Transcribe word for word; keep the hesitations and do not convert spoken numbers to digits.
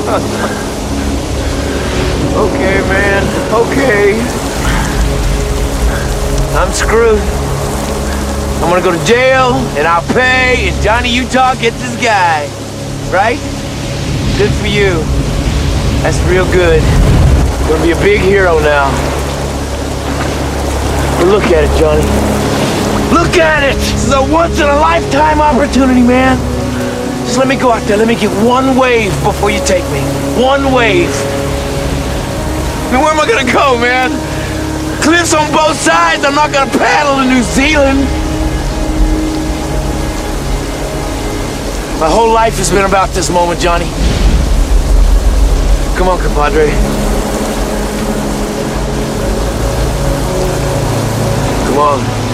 Okay, man. Okay. I'm screwed. I'm gonna go to jail, and I'll pay, and Johnny Utah gets this guy. Right? Good for you. That's real good. You're gonna be a big hero now. But look at it, Johnny. Look at it! This is a once-in-a-lifetime opportunity, man. Just let me go out there. Let me get one wave before you take me. One wave. I mean, where am I gonna go, man? Cliffs on both sides. I'm not gonna paddle to New Zealand. My whole life has been about this moment, Johnny. Come on, compadre. Come on.